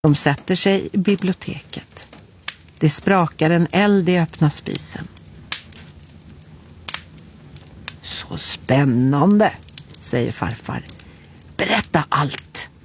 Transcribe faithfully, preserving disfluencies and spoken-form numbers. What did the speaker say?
De sätter sig i biblioteket. Det sprakar en eld i öppna spisen. Så spännande, säger farfar. Berätta allt.